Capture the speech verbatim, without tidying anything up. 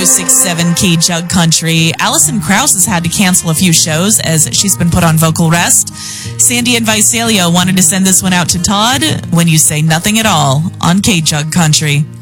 six seven K Jug Country. Allison Krauss has had to cancel a few shows as she's been put on vocal rest. Sandy and Visalia wanted to send this one out to Todd when you say nothing at all on K Jug Country.